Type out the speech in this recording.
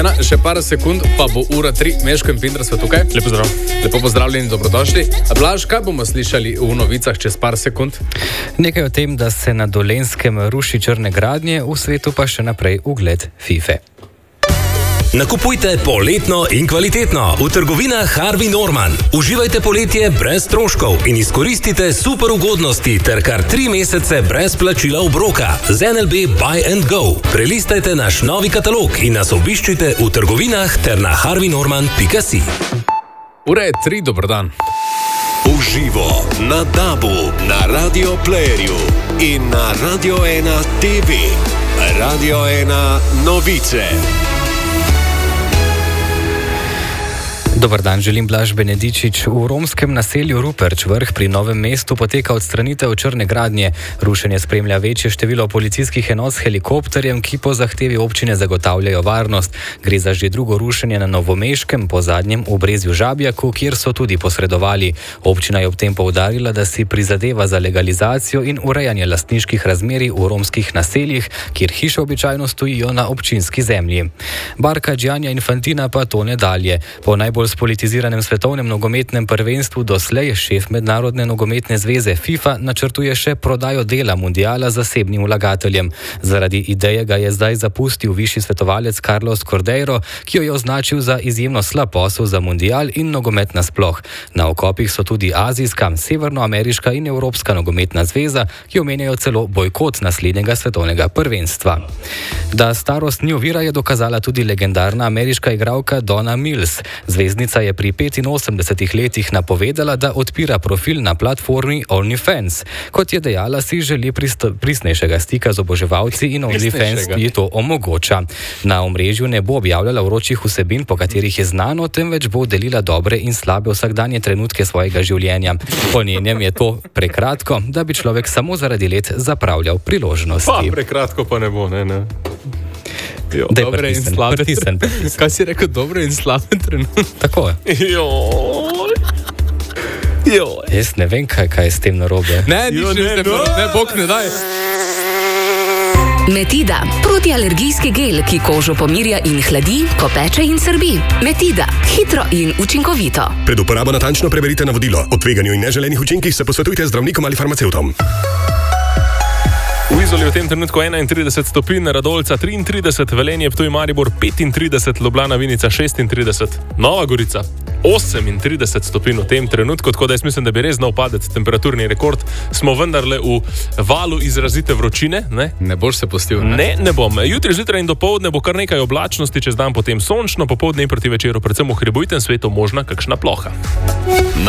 Še par sekund, pa bo ura 3. Meško in Pindra sva tukaj. Lepo zdrav. Lepo pozdravljeni, dobrodošli. Blaž, kaj bomo slišali v novicah čez par sekund? Nekaj o tem, da se na Dolenjskem ruši črne gradnje, v svetu pa še naprej ugled FIFA. Nakupujte poletno in kvalitetno v trgovinah Harvey Norman. Uživajte poletje brez stroškov in izkoristite super ugodnosti ter kar 3 mesece brez plačila obroka z NLB Buy and Go. Prelistajte naš novi katalog in nas obiščite v trgovinah ter na harveynorman.si. Ura je 3, dobrodan. Uživo na DAB-u, na Radio Playerju in na Radio 1 TV. Radio 1 novice. Dobar dan, želim Blaž Benedičič. V romskem naselju Ruperč Vrh pri Novem mestu poteka odstranitev črne gradnje. Rušenje spremlja večje število policijskih enot s helikopterjem, ki po zahtevi občine zagotavljajo varnost. Gre za že drugo rušenje na Novomeškem, po zadnjem v Brezju Žabjaku, kjer so tudi posredovali. Občina je ob tem poudarila, da si prizadeva za legalizacijo in urejanje lastniških razmerij v romskih naseljih, kjer hiše običajno stojijo na občinski zemlji. Barka Giannia Infantino pa tone dalje. Po najbolj spolitiziranem svetovnem nogometnem prvenstvu doslej šef Mednarodne nogometne zveze FIFA načrtuje še prodajo dela mundiala zasebnim vlagateljem. Zaradi ideje ga je zdaj zapustil višji svetovalec Carlos Cordeiro, ki jo je označil za izjemno slab posel za mundial in nogomet nasploh. Na okopih so tudi azijska, severnoameriška in evropska nogometna zveza, ki omenjajo celo bojkot naslednjega svetovnega prvenstva. Da starost ni ovira, je dokazala tudi legendarna ameriška igralka Donna Mills. Zvezdnica je pri 85 letih napovedala, da odpira profil na platformi OnlyFans. Kot je dejala, si želi pristnejšega stika z oboževalci in OnlyFans ji to omogoča. Na omrežju ne bo objavljala vročih vsebin, po katerih je znano, temveč bo delila dobre in slabe vsakdanje trenutke svojega življenja. Po njenem je to prekratko, da bi človek samo zaradi let zapravljal priložnosti. Pa prekratko pa ne bo, ne. Jo, dobre in slabe trenutke. Kaj si rekel, dobre in slabe trenutke? Tako je. Jaz ne vem, kaj je s tem narobe. Ne, bog ne daj. Metida, protialergijski gel, ki kožo pomirja in hladi, ko peče in srbi. Metida, hitro in učinkovito. Pred uporabo natančno preberite navodilo. O tveganju in neželenih učinkih se posvetujte z zdravnikom ali farmacevtom. V Izoli v tem trenutku 31 stopinj, Radolca 33, Velenje, Ptuj, Maribor 35, Ljubljana, Vinica 36, Nova Gorica 38 stopinj v tem trenutku, tako da jaz mislim, da bi res znal padeti temperaturni rekord. Smo vendarle v valu izrazite vročine, ne? Ne boš se pustil, ne? Ne bom. Jutri zjutraj in dopoldne bo kar nekaj oblačnosti, čez dan potem sončno, popoldne in proti večeru, predvsem v hribovitem svetu možna kakšna ploha.